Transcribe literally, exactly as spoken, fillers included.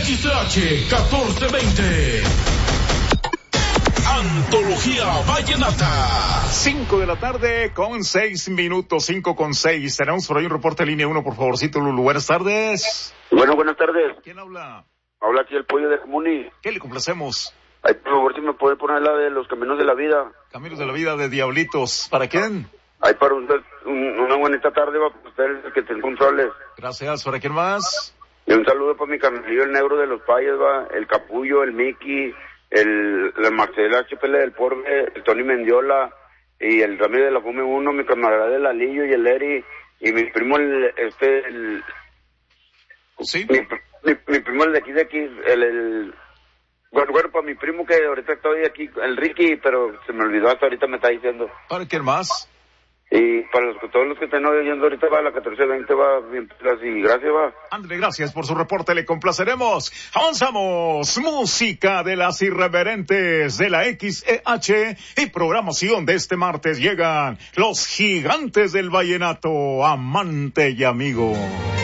X H catorce veinte. Antología Vallenata. Cinco de la tarde con seis minutos, cinco con seis. Tenemos por ahí un reporte de línea uno, por favorcito, Lulu. Buenas tardes. Bueno, buenas tardes. ¿Quién habla? Habla aquí el pollo de Comuni. ¿Qué le complacemos? Ay, por favor, si me puede poner la de los caminos de la vida. Caminos de la vida de Diablitos. ¿Para quién? Ay, para un, un, una bonita tarde va para ustedes, que estén puntuales. Gracias. ¿Para quién más? Y un saludo para mi carnalillo, el negro de los payas, va, el Capullo, el Mickey, el, la Marcela H P L del Porbe, el Tony Mendiola, y el Ramírez de la Fume uno, mi camarada del Alillo y el Eri, y mi primo, el, este, el... ¿Sí? Mi, mi, mi primo, el de aquí, de aquí, el... el bueno, bueno, para mi primo que ahorita estoy aquí, el Ricky, pero se me olvidó hasta ahorita me está diciendo. ¿Para quién más? Y para los, todos los que estén oyendo ahorita va la catorce veinte, va bien, así, gracias, va. André, gracias por su reporte, le complaceremos. Avanzamos, música de las irreverentes de la X E H y programación de este martes llegan los gigantes del vallenato, amante y amigo.